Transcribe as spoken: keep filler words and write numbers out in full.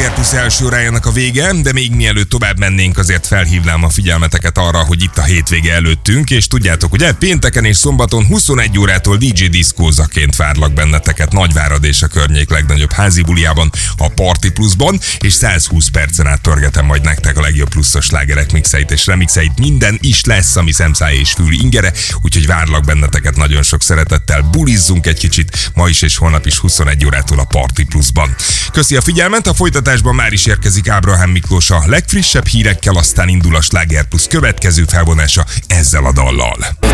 Sláger Plusz első órájának a vége, de még mielőtt tovább mennénk, azért felhívnám a figyelmeteket arra, hogy itt a hétvége előttünk, és tudjátok, ugye pénteken és szombaton huszonegy órától dé dzsé diszkózaként várlak benneteket Nagyvárad és a környék legnagyobb házi buliában, a Party Pluszban, és százhúsz percen át pörgetem majd nektek a legjobb pluszos slágerek mixeit és remixeit. Minden is lesz, ami szemszáj és fül ingere, úgyhogy várlak benneteket nagyon sok szeretettel, bulizzunk egy kicsit, ma is és holnap is huszonegy órától a Party Pluszban. Köszi a figyelmet, a folytatásban már is érkezik Ábrahám Miklós a legfrissebb hírekkel, aztán indul a Sláger Plusz következő felvonása ezzel a dallal.